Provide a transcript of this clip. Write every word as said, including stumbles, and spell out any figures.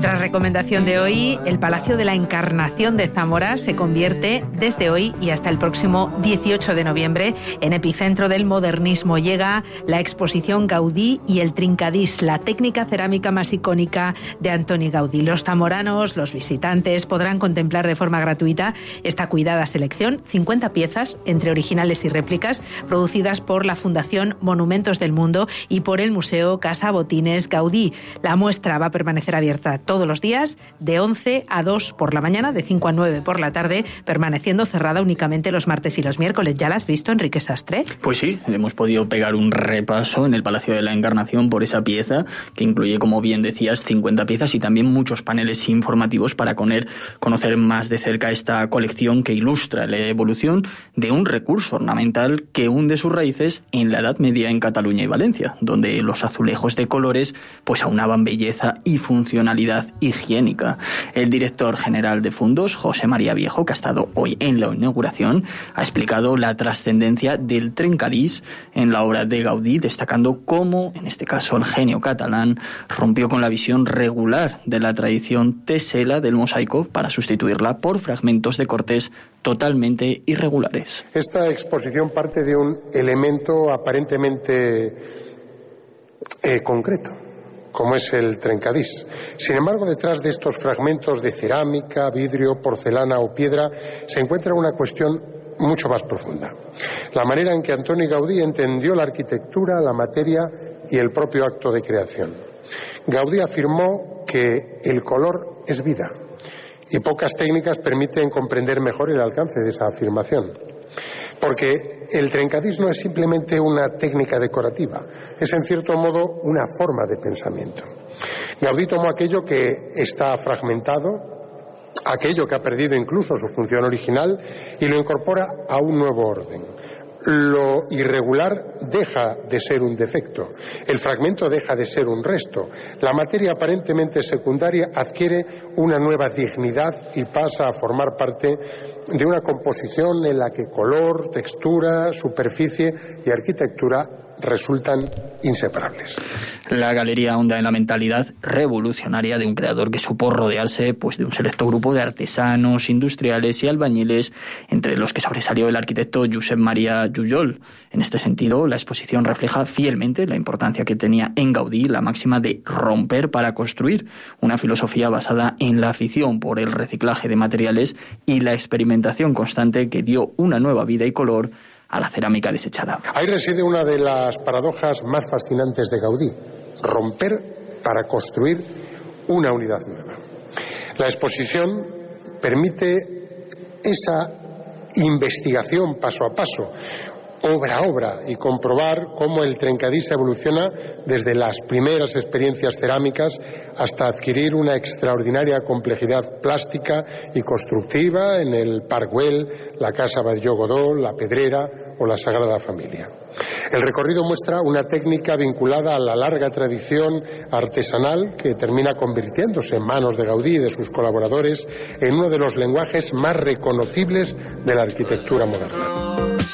Otra recomendación de hoy, el Palacio de la Encarnación de Zamora se convierte desde hoy y hasta el próximo dieciocho de noviembre en epicentro del modernismo. Llega la exposición Gaudí y el Trincadís, la técnica cerámica más icónica de Antoni Gaudí. Los zamoranos, los visitantes podrán contemplar de forma gratuita esta cuidada selección, cincuenta piezas entre originales y réplicas, producidas por la Fundación Monumentos del Mundo y por el Museo Casa Botines Gaudí. La muestra va a permanecer abierta todos los días de once a dos por la mañana, de cinco a nueve por la tarde, permaneciendo cerrada únicamente los martes y los miércoles. ¿Ya la has visto, Enrique Sastre? Pues sí, hemos podido pegar un repaso en el Palacio de la Encarnación por esa pieza, que incluye, como bien decías, cincuenta piezas y también muchos paneles informativos para conocer más de cerca esta colección que ilustra la evolución de un recurso ornamental que hunde sus raíces en la Edad Media en Cataluña y Valencia, donde los azulejos de colores pues aunaban belleza y funcionalidad higiénica. El director general de Fundos, José María Viejo, que ha estado hoy en la inauguración, ha explicado la trascendencia del trencadís en la obra de Gaudí, destacando cómo, en este caso, el genio catalán rompió con la visión regular de la tradición tesela del mosaico para sustituirla por fragmentos de cortes totalmente irregulares. Esta exposición parte de un elemento aparentemente eh, concreto, como es el trencadís. Sin embargo, detrás de estos fragmentos de cerámica, vidrio, porcelana o piedra se encuentra una cuestión mucho más profunda. La manera en que Antoni Gaudí entendió la arquitectura, la materia y el propio acto de creación. Gaudí afirmó que el color es vida y pocas técnicas permiten comprender mejor el alcance de esa afirmación. Porque el trencadís no es simplemente una técnica decorativa, es en cierto modo una forma de pensamiento. Gaudí tomó aquello que está fragmentado, aquello que ha perdido incluso su función original, y lo incorpora a un nuevo orden. Lo irregular deja de ser un defecto, el fragmento deja de ser un resto, la materia aparentemente secundaria adquiere una nueva dignidad y pasa a formar parte de una composición en la que color, textura, superficie y arquitectura resultan inseparables. La galería ahonda en la mentalidad revolucionaria de un creador que supo rodearse pues, de un selecto grupo de artesanos, industriales y albañiles, entre los que sobresalió el arquitecto Josep Maria Jujol. En este sentido, la exposición refleja fielmente la importancia que tenía en Gaudí la máxima de romper para construir, una filosofía basada en la afición por el reciclaje de materiales y la experimentación constante que dio una nueva vida y color a la cerámica desechada. Ahí reside una de las paradojas más fascinantes de Gaudí: romper para construir una unidad nueva. La exposición permite esa investigación paso a paso, obra a obra, y comprobar cómo el trencadís evoluciona desde las primeras experiencias cerámicas hasta adquirir una extraordinaria complejidad plástica y constructiva en el Parc Güell, la Casa Batlló Godó, la Pedrera o la Sagrada Familia. El recorrido muestra una técnica vinculada a la larga tradición artesanal que termina convirtiéndose en manos de Gaudí y de sus colaboradores en uno de los lenguajes más reconocibles de la arquitectura moderna.